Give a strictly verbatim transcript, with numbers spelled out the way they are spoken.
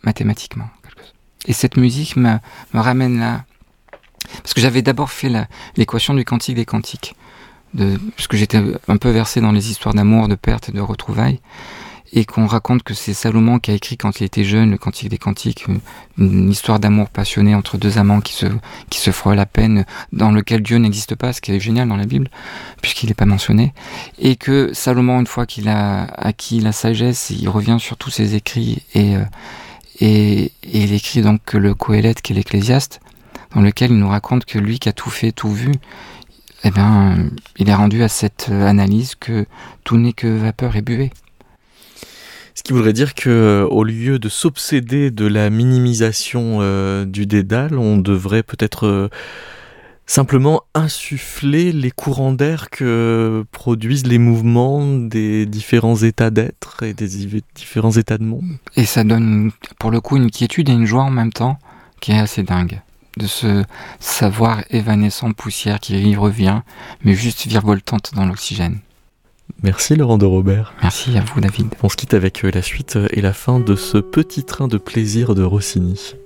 mathématiquement. Et cette musique me, me ramène là. Parce que j'avais d'abord fait la, l'équation du Cantique des Cantiques. De, parce que j'étais un peu versé dans les histoires d'amour, de perte et de retrouvailles. Et qu'on raconte que c'est Salomon qui a écrit quand il était jeune le Cantique des Cantiques, une, une histoire d'amour passionné entre deux amants qui se, qui se frôlent à peine, dans lequel Dieu n'existe pas, ce qui est génial dans la Bible, puisqu'il n'est pas mentionné. Et que Salomon, une fois qu'il a acquis la sagesse, il revient sur tous ses écrits et, et, et il écrit donc le Qoéleth, qui est l'Ecclésiaste, dans lequel il nous raconte que lui qui a tout fait, tout vu, eh ben, il est rendu à cette analyse que tout n'est que vapeur et buée. Ce qui voudrait dire que, au lieu de s'obséder de la minimisation euh, du dédale, on devrait peut-être euh, simplement insuffler les courants d'air que produisent les mouvements des différents états d'être et des différents états de monde. Et ça donne, pour le coup, une quiétude et une joie en même temps qui est assez dingue. De ce savoir évanescent poussière qui y revient, mais juste virevoltante dans l'oxygène. Merci Laurent de Robert. Merci à vous David. On se quitte avec la suite et la fin de ce petit train de plaisir de Rossini.